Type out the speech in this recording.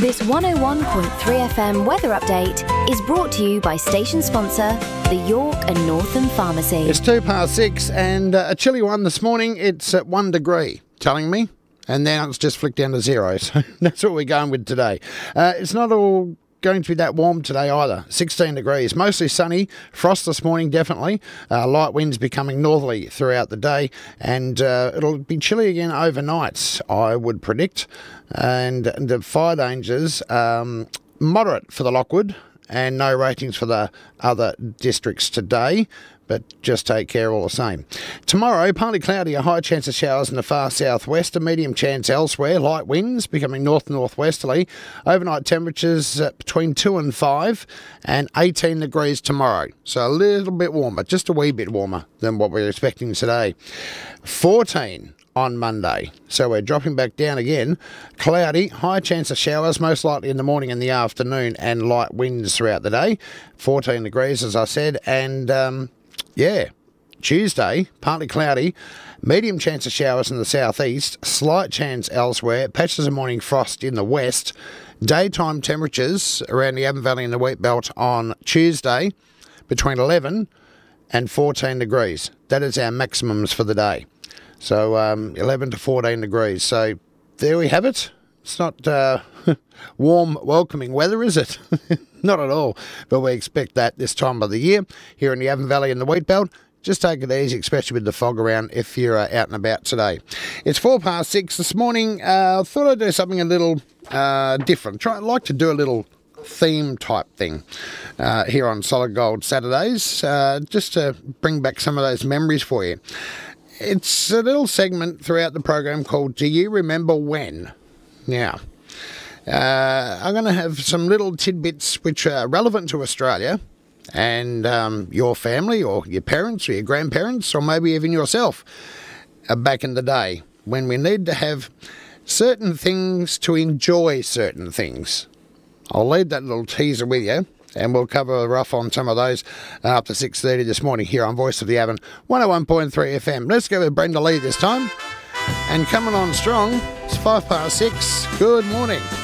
This 101.3 FM weather update is brought to you by station sponsor, the York and Northern Pharmacy. It's 6:02 and a chilly one this morning. It's at 1 degree, telling me. And now it's just flicked down to 0. So that's what we're going with today. It's not all going to be that warm today either. 16 degrees, mostly sunny. Frost this morning, definitely. Light winds becoming northerly throughout the day. And it'll be chilly again overnight, I would predict. And the fire dangers, moderate for the Lockwood. And no ratings for the other districts today, but just take care all the same. Tomorrow, partly cloudy, a high chance of showers in the far southwest, a medium chance elsewhere, light winds becoming north-northwesterly. Overnight temperatures between 2 and 5 and 18 degrees tomorrow. So a little bit warmer, just a wee bit warmer than what we're expecting today. 14 on Monday. So we're dropping back down again. Cloudy, high chance of showers, most likely in the morning and the afternoon, and light winds throughout the day. 14 degrees, as I said. And, Tuesday, partly cloudy, medium chance of showers in the southeast, slight chance elsewhere, patches of morning frost in the west. Daytime temperatures around the Avon Valley and the Wheat Belt on Tuesday between 11 and 14 degrees. That is our maximums for the day. So 11 to 14 degrees. So there we have it. It's not warm, welcoming weather, is it? Not at all. But we expect that this time of the year here in the Avon Valley and the Wheat Belt. Just take it easy, especially with the fog around if you're out and about today. It's 6:04 this morning. I thought I'd do something a little different. I'd like to do a little theme type thing here on Solid Gold Saturdays, just to bring back some of those memories for you. It's a little segment throughout the program called Do You Remember When? Now, I'm going to have some little tidbits which are relevant to Australia and your family or your parents or your grandparents or maybe even yourself back in the day when we need to have certain things to enjoy certain things. I'll leave that little teaser with you. And we'll cover rough on some of those up to 6:30 this morning here on Voice of the Avon, 101.3 FM. Let's go with Brenda Lee this time. And coming on strong, it's 6:05. Good morning.